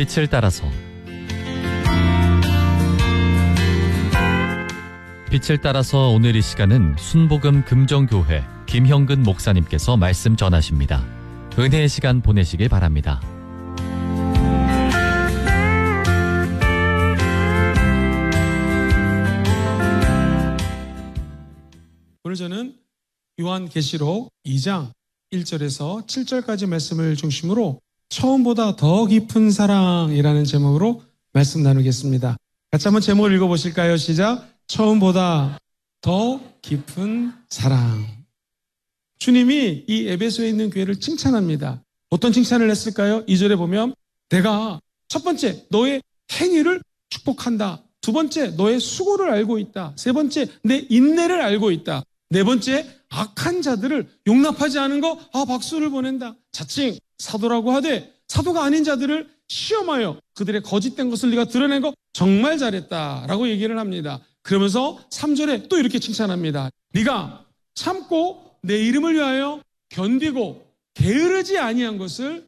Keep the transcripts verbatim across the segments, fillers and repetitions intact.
빛을 따라서 빛을 따라서 오늘 이 시간은 순복음 금정교회 김형근 목사님께서 말씀 전하십니다. 은혜의 시간 보내시길 바랍니다. 오늘 저는 요한계시록 이 장 일 절에서 칠 절까지 말씀을 중심으로 처음보다 더 깊은 사랑이라는 제목으로 말씀 나누겠습니다. 같이 한번 제목을 읽어보실까요? 시작. 처음보다 더 깊은 사랑. 주님이 이 에베소에 있는 교회를 칭찬합니다. 어떤 칭찬을 했을까요? 이 절에 보면 내가 첫 번째 너의 행위를 축복한다. 두 번째 너의 수고를 알고 있다. 세 번째 내 인내를 알고 있다. 네 번째 악한 자들을 용납하지 않은 거, 아 박수를 보낸다. 자칭 사도라고 하되 사도가 아닌 자들을 시험하여 그들의 거짓된 것을 네가 드러낸 거 정말 잘했다라고 얘기를 합니다. 그러면서 삼 절에 또 이렇게 칭찬합니다. 네가 참고 내 이름을 위하여 견디고 게으르지 아니한 것을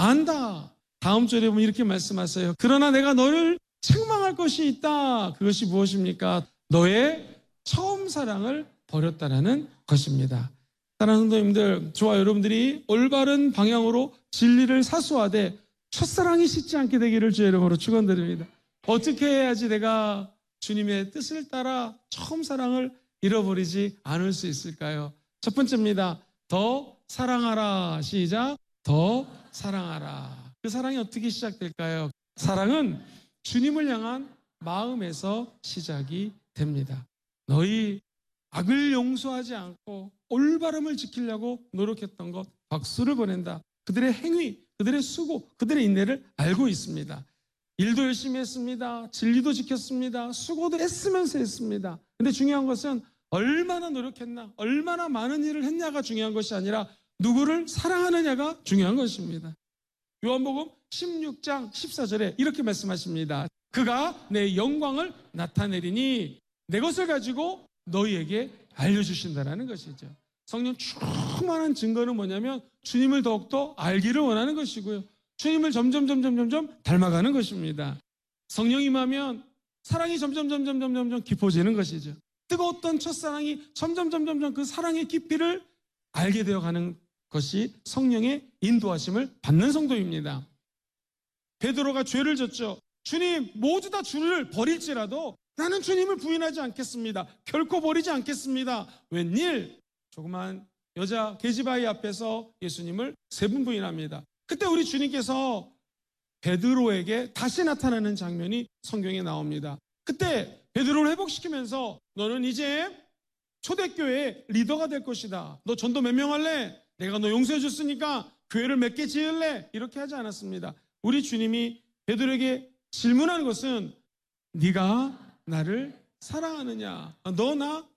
안다. 다음 절에 보면 이렇게 말씀하세요. 그러나 내가 너를 책망할 것이 있다. 그것이 무엇입니까? 너의 처음 사랑을 버렸다라는 것입니다. 사랑하는 성도님들, 저와 여러분들이 올바른 방향으로 진리를 사수하되 첫사랑이 식지 않게 되기를 주의 이름으로 축원드립니다. 어떻게 해야지 내가 주님의 뜻을 따라 처음 사랑을 잃어버리지 않을 수 있을까요? 첫 번째입니다. 더 사랑하라. 시작. 더 사랑하라. 그 사랑이 어떻게 시작될까요? 사랑은 주님을 향한 마음에서 시작이 됩니다. 너희 악을 용서하지 않고 올바름을 지키려고 노력했던 것 박수를 보낸다. 그들의 행위, 그들의 수고, 그들의 인내를 알고 있습니다. 일도 열심히 했습니다. 진리도 지켰습니다. 수고도 했으면서 했습니다. 근데 중요한 것은 얼마나 노력했나, 얼마나 많은 일을 했냐가 중요한 것이 아니라 누구를 사랑하느냐가 중요한 것입니다. 요한복음 십육 장 십사 절에 이렇게 말씀하십니다. 그가 내 영광을 나타내리니 내 것을 가지고 너희에게 알려주신다라는 것이죠. 성령 충만한 증거는 뭐냐면 주님을 더욱더 알기를 원하는 것이고요. 주님을 점점 점점 점점 닮아가는 것입니다. 성령이 임하면 사랑이 점점 점점 점점 점점 깊어지는 것이죠. 뜨거웠던 첫사랑이 점점 점점 점점 그 사랑의 깊이를 알게 되어가는 것이 성령의 인도하심을 받는 성도입니다. 베드로가 죄를 졌죠. 주님, 모두 다 주를 버릴지라도 나는 주님을 부인하지 않겠습니다. 결코 버리지 않겠습니다. 웬일? 조그만 여자 계집아이 앞에서 예수님을 세 번 부인합니다. 그때 우리 주님께서 베드로에게 다시 나타나는 장면이 성경에 나옵니다. 그때 베드로를 회복시키면서 너는 이제 초대교회의 리더가 될 것이다. 너 전도 몇 명 할래? 내가 너 용서해 줬으니까 교회를 몇 개 지을래? 이렇게 하지 않았습니다. 우리 주님이 베드로에게 질문하는 것은 네가 나를 사랑하느냐? 너 나